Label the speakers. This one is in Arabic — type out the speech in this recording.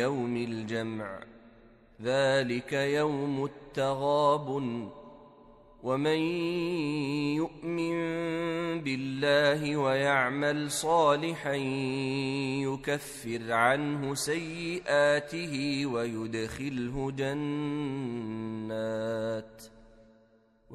Speaker 1: يوم الجمع ذلك يوم التغابن ومن يؤمن بالله ويعمل صالحا يكفر عنه سيئاته